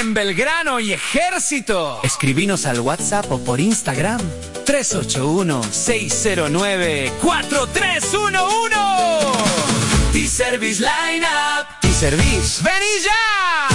en Belgrano y Ejército. Escribinos al WhatsApp o por Instagram 381-609-4311. T-Service Lineup. T-Service. ¡Vení ya!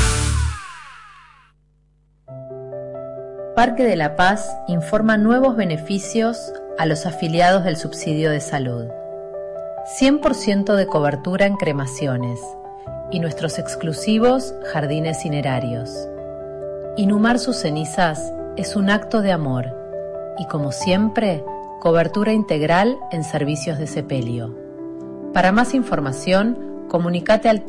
Parque de la Paz informa nuevos beneficios a los afiliados del subsidio de salud. 100% de cobertura en cremaciones y nuestros exclusivos jardines cinerarios. Inhumar sus cenizas es un acto de amor y, como siempre, cobertura integral en servicios de sepelio. Para más información, comunícate al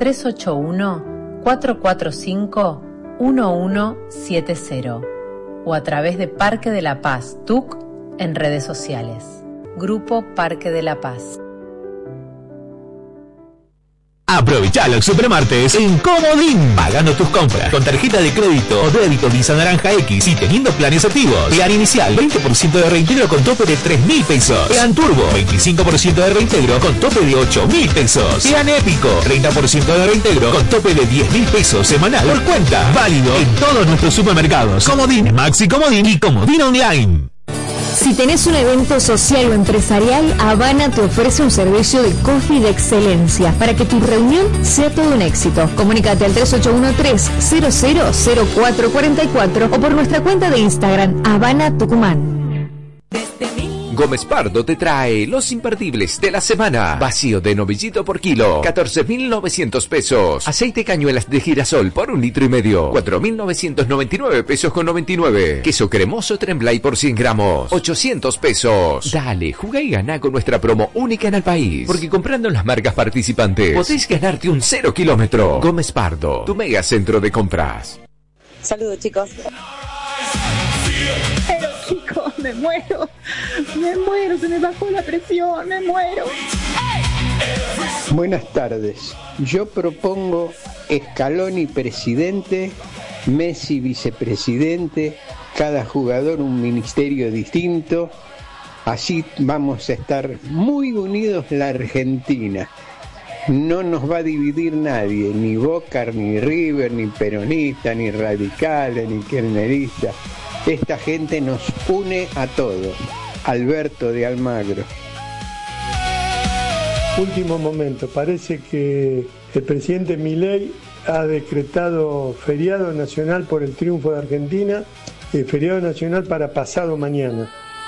381-445-1170 o a través de Parque de la Paz TUC en redes sociales. Grupo Parque de la Paz. Aprovecha los supermartes en Comodín. Pagando tus compras con tarjeta de crédito o débito Visa Naranja X y teniendo planes activos. Plan inicial, 20% de reintegro con tope de 3.000 pesos. Plan Turbo, 25% de reintegro con tope de 8.000 pesos. Plan Épico, 30% de reintegro con tope de 10.000 pesos semanal por cuenta. Válido en todos nuestros supermercados. Comodín, Maxi Comodín y Comodín Online. Si tenés un evento social o empresarial, Habana te ofrece un servicio de coffee de excelencia para que tu reunión sea todo un éxito. Comunícate al 3813-000444 o por nuestra cuenta de Instagram, Habana Tucumán. Gómez Pardo te trae los imperdibles de la semana. Vacío de novillito por kilo, 14.900 pesos. Aceite cañuelas de girasol por 1,5 litros, 4.999 pesos con 99. Queso cremoso Tremblay por 100 gramos, 800 pesos. Dale, juega y gana con nuestra promo única en el país. Porque comprando en las marcas participantes, podéis ganarte un 0 kilómetro. Gómez Pardo, tu mega centro de compras. Saludos, chicos. Pero chicos, me muero, se me bajó la presión, me muero. Buenas tardes, yo propongo Scaloni presidente, Messi vicepresidente, cada jugador un ministerio distinto, así vamos a estar muy unidos la Argentina. No nos va a dividir nadie, ni Boca, ni River, ni peronista, ni radicales, ni kirchnerista. Esta gente nos une a todos. Alberto de Almagro. Último momento, parece que el presidente Milei ha decretado feriado nacional por el triunfo de Argentina, feriado nacional para pasado mañana.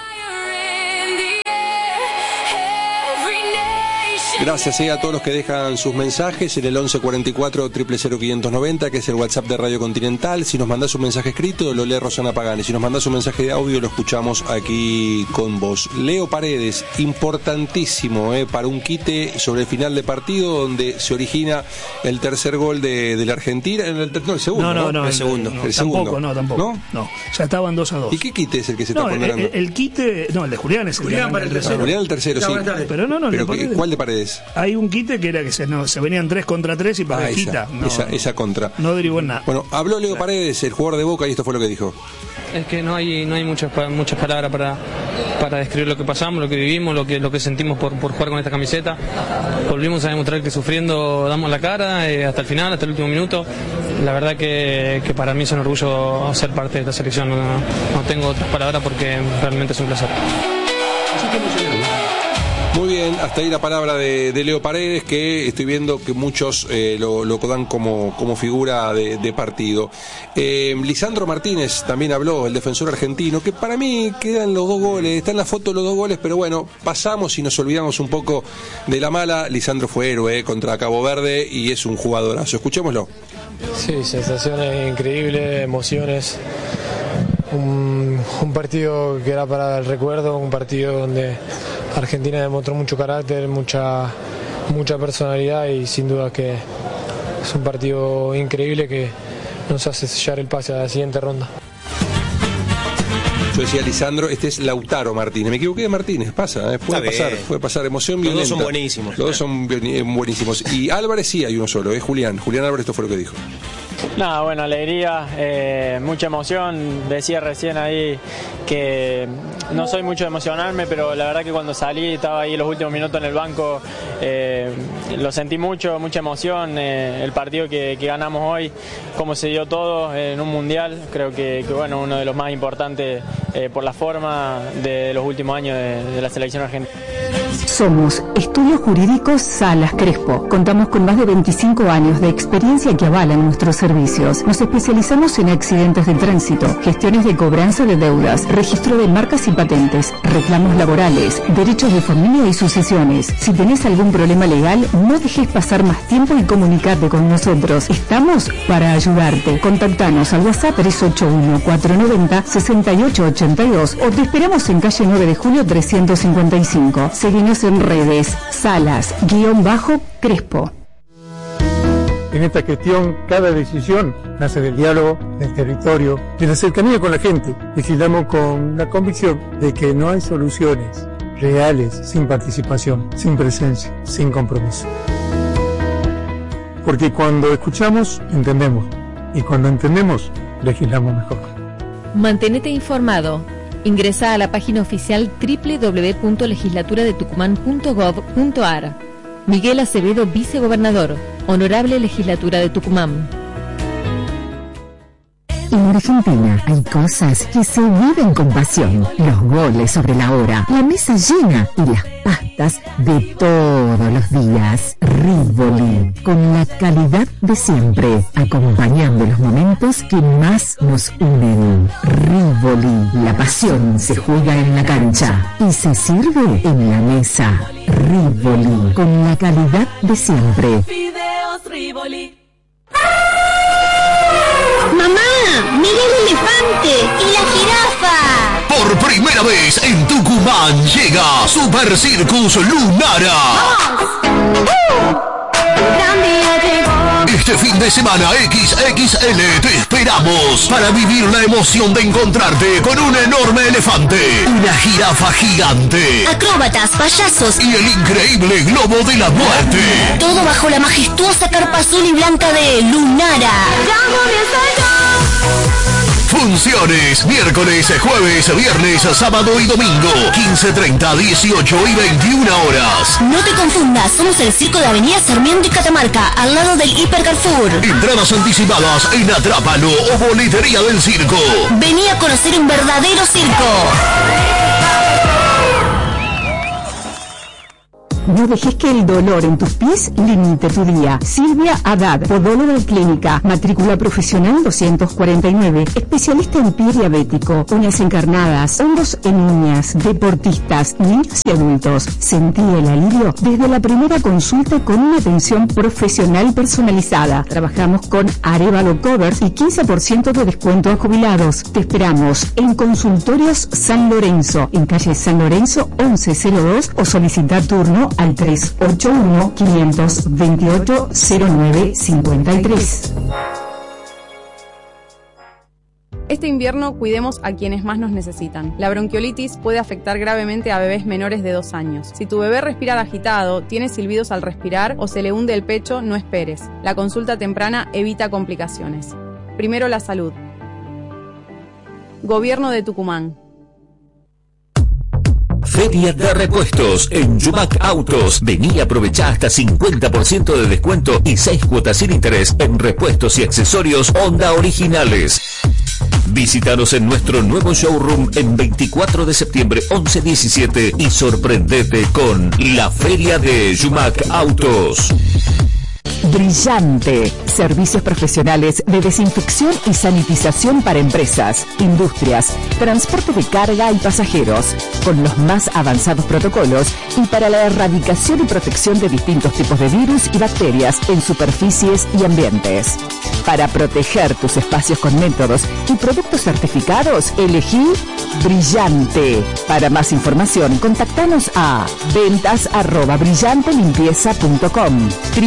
Gracias a todos los que dejan sus mensajes en el 1144 000 590, que es el WhatsApp de Radio Continental. Si nos mandás un mensaje escrito, lo lee Rosana Pagani. Si nos mandás un mensaje de audio, lo escuchamos aquí con vos. Leo Paredes, importantísimo para un quite sobre el final de partido, donde se origina el tercer gol de la Argentina. El segundo. No, el segundo. Tampoco. No, ya estaban 2-2. ¿Y qué quite es el que se está poniendo? El quite, el de Julián es Julián para el tercero. Julián el tercero, sí. Pero ¿cuál de Paredes? Hay un quite que era que se venían 3 contra 3 y para quita. Esa contra. No derivó en nada. Bueno, habló Leo Paredes, el jugador de Boca, y esto fue lo que dijo. Es que no hay muchas palabras para describir lo que pasamos, lo que vivimos, lo que sentimos por jugar con esta camiseta. Volvimos a demostrar que sufriendo damos la cara hasta el final, hasta el último minuto. La verdad que para mí es un orgullo ser parte de esta selección. No tengo otras palabras porque realmente es un placer. Muy bien, hasta ahí la palabra de Leo Paredes, que estoy viendo que muchos lo dan como figura de partido. Lisandro Martínez también habló, el defensor argentino, que para mí quedan los 2 goles, está en la foto los 2 goles, pero bueno, pasamos y nos olvidamos un poco de la mala. Lisandro fue héroe contra Cabo Verde y es un jugadorazo. Escuchémoslo. Sí, sensaciones increíbles, emociones. Un partido que era para el recuerdo, un partido donde Argentina demostró mucho carácter, mucha personalidad y sin duda que es un partido increíble que nos hace sellar el pase a la siguiente ronda. Yo decía Lisandro, este es Lautaro Martínez. Me equivoqué de Martínez, puede pasar, emoción violenta. Los dos son buenísimos. Los dos son buenísimos. Y Álvarez sí hay uno solo, Julián Álvarez, esto fue lo que dijo. Nada, bueno, alegría, mucha emoción. Decía recién ahí que no soy mucho de emocionarme, pero la verdad que cuando salí, estaba ahí los últimos minutos en el banco, lo sentí mucho, mucha emoción. El partido que ganamos hoy, cómo se dio todo en un mundial, creo que bueno, uno de los más importantes por la forma de los últimos años de la selección argentina. Somos Estudios Jurídicos Salas Crespo. Contamos con más de 25 años de experiencia que avalan nuestros servicios. Nos especializamos en accidentes de tránsito, gestiones de cobranza de deudas, registro de marcas y patentes, reclamos laborales, derechos de familia y sucesiones. Si tenés algún problema legal, no dejes pasar más tiempo y comunicate con nosotros. Estamos para ayudarte. Contactanos al WhatsApp 381-490-6882 o te esperamos en calle 9 de Julio 355. Seguinos en redes, Salas-Crespo. En esta gestión, cada decisión nace del diálogo, del territorio, de la cercanía con la gente. Legislamos con la convicción de que no hay soluciones reales sin participación, sin presencia, sin compromiso. Porque cuando escuchamos, entendemos. Y cuando entendemos, legislamos mejor. Mantenete informado. Ingresa a la página oficial www.legislaturadetucumán.gov.ar. Miguel Acevedo, vicegobernador. Honorable Legislatura de Tucumán. En Argentina hay cosas que se viven con pasión. Los goles sobre la hora, la mesa llena y las pastas de todos los días. Rivoli, con la calidad de siempre, acompañando los momentos que más nos unen. Rivoli, la pasión se juega en la cancha y se sirve en la mesa. Rivoli, con la calidad de siempre. Fideos Rivoli. ¡Mamá! ¡Mira el elefante! ¡Y la jirafa! Por primera vez en Tucumán llega Super Circus Lunara. Este fin de semana XXL te esperamos para vivir la emoción de encontrarte con un enorme elefante, una jirafa gigante, acróbatas, payasos y el increíble globo de la muerte. Todo bajo la majestuosa carpa azul y blanca de Lunara. Funciones miércoles, jueves, viernes, sábado y domingo, 15:30, 18 y 21 horas. No te confundas, somos el circo de Avenida Sarmiento y Catamarca, al lado del Hiper Carrefour. Entradas anticipadas en Atrápalo o Boletería del Circo. Vení a conocer un verdadero circo. No dejes que el dolor en tus pies limite tu día. Silvia Haddad, podóloga clínica, matrícula profesional 249, especialista en pie diabético, uñas encarnadas, hongos en uñas, deportistas, niños y adultos. Sentí el alivio desde la primera consulta con una atención profesional personalizada. Trabajamos con Arevalo Covers y 15% de descuento a jubilados. Te esperamos en Consultorios San Lorenzo, en calle San Lorenzo 1102 o solicita turno al 381-528-0953. Este invierno cuidemos a quienes más nos necesitan. La bronquiolitis puede afectar gravemente a bebés menores de 2 años. Si tu bebé respira agitado, tiene silbidos al respirar o se le hunde el pecho, no esperes. La consulta temprana evita complicaciones. Primero la salud. Gobierno de Tucumán. Feria de repuestos en Yumac Autos. Vení a aprovechar hasta 50% de descuento y 6 cuotas sin interés en repuestos y accesorios Honda originales. Visítanos en nuestro nuevo showroom en 24 de septiembre 11-17 y sorprendete con la Feria de Yumac Autos. Brillante. Servicios profesionales de desinfección y sanitización para empresas, industrias, transporte de carga y pasajeros, con los más avanzados protocolos y para la erradicación y protección de distintos tipos de virus y bacterias en superficies y ambientes. Para proteger tus espacios con métodos y productos certificados, elegí Brillante. Para más información, contactanos a ventas@brillantelimpieza.com,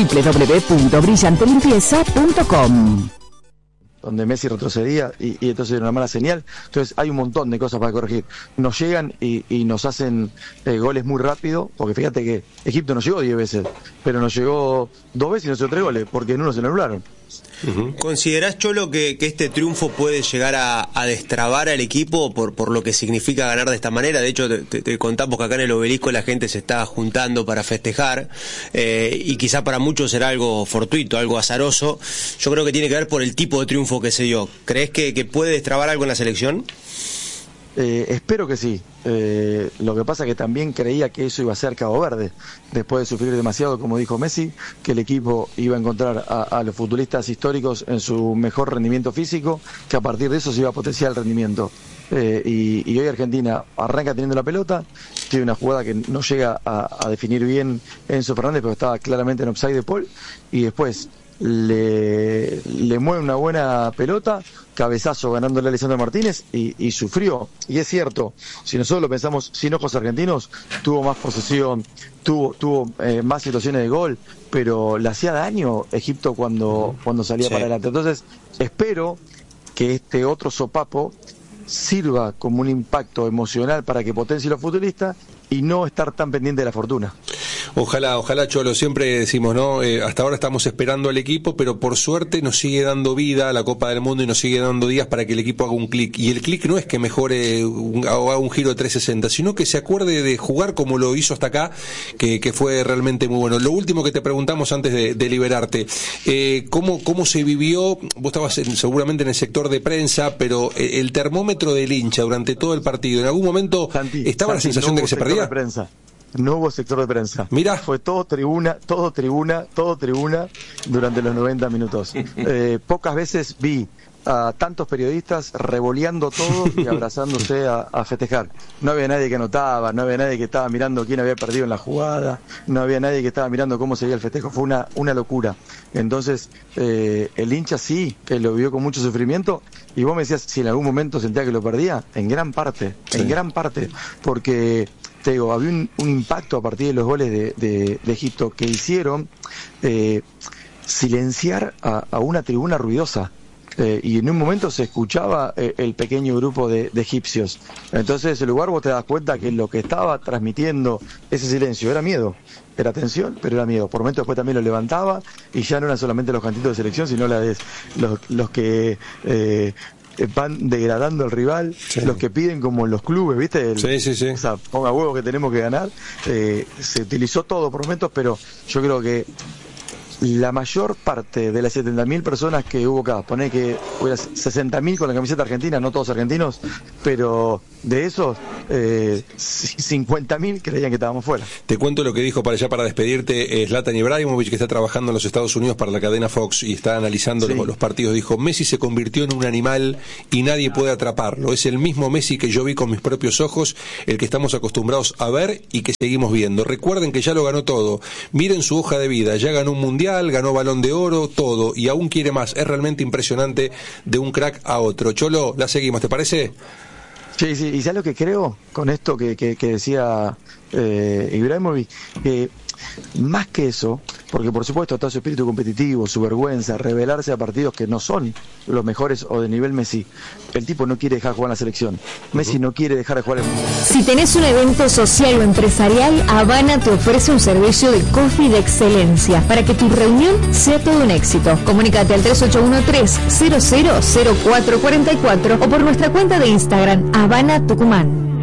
www.brillantelimpieza.com. Donde Messi retrocedía y entonces era una mala señal. Entonces hay un montón de cosas para corregir. Nos llegan y nos hacen goles muy rápido, porque fíjate que Egipto nos llegó 10 veces, pero nos llegó 2 veces y nos hizo 3 goles, porque en uno se lo anularon. ¿Considerás, Cholo, que este triunfo puede llegar a destrabar al equipo por lo que significa ganar de esta manera? De hecho, te contamos que acá en el Obelisco la gente se está juntando para festejar, y quizá para muchos será algo fortuito, algo azaroso. Yo creo que tiene que ver por el tipo de triunfo que se dio. ¿Crees que puede destrabar algo en la selección? Espero que sí. Lo que pasa es que también creía que eso iba a ser Cabo Verde, después de sufrir demasiado, como dijo Messi, que el equipo iba a encontrar a los futbolistas históricos en su mejor rendimiento físico, que a partir de eso se iba a potenciar el rendimiento. Y hoy Argentina arranca teniendo la pelota, tiene una jugada que no llega a definir bien Enzo Fernández, pero estaba claramente en offside de Paul, y después le mueve una buena pelota, cabezazo ganándole a Lisandro Martínez y sufrió. Y es cierto, si nosotros lo pensamos sin ojos argentinos, tuvo más posesión, tuvo más situaciones de gol, pero le hacía daño Egipto cuando salía para adelante. Entonces espero que este otro sopapo sirva como un impacto emocional para que potencie a los futbolistas y no estar tan pendiente de la fortuna. Ojalá, Cholo, siempre decimos, ¿no? Hasta ahora estamos esperando al equipo, pero por suerte nos sigue dando vida a la Copa del Mundo y nos sigue dando días para que el equipo haga un clic. Y el clic no es que mejore o haga un giro de 360, sino que se acuerde de jugar como lo hizo hasta acá, que fue realmente muy bueno. Lo último que te preguntamos antes de liberarte, ¿cómo se vivió? Vos estabas seguramente en el sector de prensa, pero el termómetro del hincha durante todo el partido, ¿en algún momento estaba la sensación de que se perdía? No hubo sector de prensa. Mira, fue todo tribuna durante los 90 minutos. Pocas veces vi a tantos periodistas revoleando todo y abrazándose a festejar. No había nadie que anotaba, no había nadie que estaba mirando quién había perdido en la jugada, no había nadie que estaba mirando cómo seguía el festejo. Fue una locura. Entonces, el hincha sí, que lo vivió con mucho sufrimiento. Y vos me decías, si en algún momento sentía que lo perdía, en gran parte, porque te digo, había un impacto a partir de los goles de Egipto que hicieron silenciar a una tribuna ruidosa. Y en un momento se escuchaba el pequeño grupo de egipcios. Entonces, en ese lugar vos te das cuenta que lo que estaba transmitiendo ese silencio era miedo, era tensión, pero era miedo. Por momentos después también lo levantaba y ya no eran solamente los cantitos de selección, sino los que van degradando al rival, los que piden como en los clubes, ¿viste? Sí. O sea, ponga huevo que tenemos que ganar. Se utilizó todo por momentos, pero yo creo que la mayor parte de las 70.000 personas que hubo acá, poné que hubiera 60.000 con la camiseta argentina, no todos argentinos, pero de esos 50.000 creían que estábamos fuera. Te cuento lo que dijo para despedirte Zlatan Ibrahimovic, que está trabajando en los Estados Unidos para la cadena Fox y está analizando los partidos. Dijo: Messi se convirtió en un animal y nadie puede atraparlo. Es el mismo Messi que yo vi con mis propios ojos, el que estamos acostumbrados a ver y que seguimos viendo. Recuerden que ya lo ganó todo. Miren su hoja de vida, ya ganó un mundial, ganó Balón de Oro, todo, y aún quiere más. Es realmente impresionante de un crack a otro. Cholo, la seguimos, ¿te parece? Sí, y ¿sabes lo que creo con esto que decía Ibrahimovic? Más que eso, porque por supuesto está su espíritu competitivo, su vergüenza, rebelarse a partidos que no son los mejores o de nivel Messi. El tipo no quiere dejar jugar en la selección. Messi no quiere dejar de jugar el mundial. Si tenés un evento social o empresarial, Habana te ofrece un servicio de coffee de excelencia para que tu reunión sea todo un éxito. Comunícate al 3813-000444 o por nuestra cuenta de Instagram, Habana Tucumán.